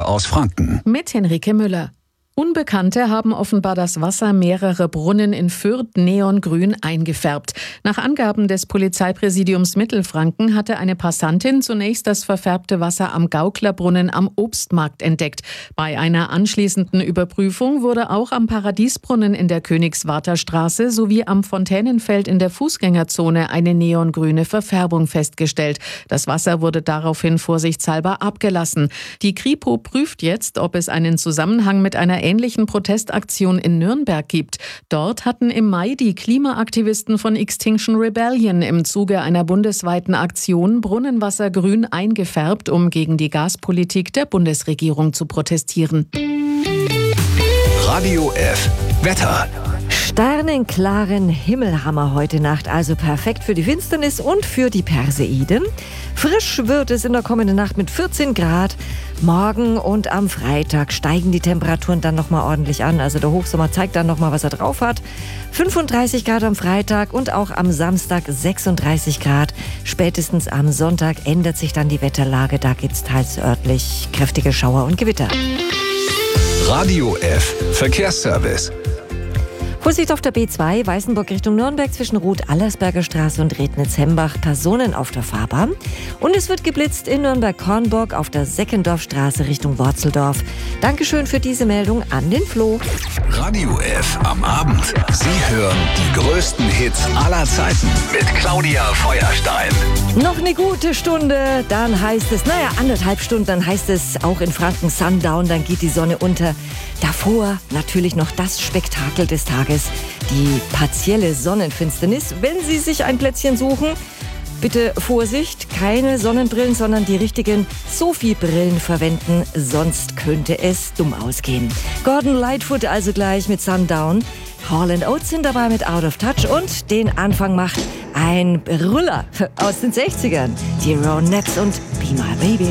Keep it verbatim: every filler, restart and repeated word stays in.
aus Franken. Mit Henrike Müller. Unbekannte haben offenbar das Wasser mehrerer Brunnen in Fürth neongrün eingefärbt. Nach Angaben des Polizeipräsidiums Mittelfranken hatte eine Passantin zunächst das verfärbte Wasser am Gauklerbrunnen am Obstmarkt entdeckt. Bei einer anschließenden Überprüfung wurde auch am Paradiesbrunnen in der Königswarter Straße sowie am Fontänenfeld in der Fußgängerzone eine neongrüne Verfärbung festgestellt. Das Wasser wurde daraufhin vorsichtshalber abgelassen. Die Kripo prüft jetzt, ob es einen Zusammenhang mit einer ähnlichen Protestaktion in Nürnberg gibt. Dort hatten im Mai die Klimaaktivisten von Extinction Rebellion im Zuge einer bundesweiten Aktion Brunnenwasser grün eingefärbt, um gegen die Gaspolitik der Bundesregierung zu protestieren. Radio F Wetter. Sternenklaren Himmel haben wir heute Nacht, also perfekt für die Finsternis und für die Perseiden. Frisch wird es in der kommenden Nacht mit vierzehn Grad. Morgen und am Freitag steigen die Temperaturen dann nochmal ordentlich an. Also der Hochsommer zeigt dann nochmal, was er drauf hat. fünfunddreißig Grad am Freitag und auch am Samstag sechsunddreißig Grad. Spätestens am Sonntag ändert sich dann die Wetterlage. Da gibt es teils örtlich kräftige Schauer und Gewitter. Radio F Verkehrsservice. Vorsicht auf der B zwei, Weißenburg Richtung Nürnberg zwischen Ruth-Allersberger Straße und Rednitz-Hembach, Personen auf der Fahrbahn. Und es wird geblitzt in Nürnberg-Kornburg auf der Seckendorfstraße Richtung Worzeldorf. Dankeschön für diese Meldung an den Flo. Radio F am Abend. Sie hören die größten Hits aller Zeiten mit Claudia Feuerstein. Noch eine gute Stunde, dann heißt es, naja, anderthalb Stunden, dann heißt es auch in Franken Sundown, dann geht die Sonne unter. Davor natürlich noch das Spektakel des Tages, die partielle Sonnenfinsternis. Wenn Sie sich ein Plätzchen suchen, bitte Vorsicht, keine Sonnenbrillen, sondern die richtigen Sophie-Brillen verwenden, sonst könnte es dumm ausgehen. Gordon Lightfoot also gleich mit Sundown. Hall and Oates sind dabei mit Out of Touch und den Anfang macht ein Brüller aus den sechzigern. Die Ronettes und Be My Baby.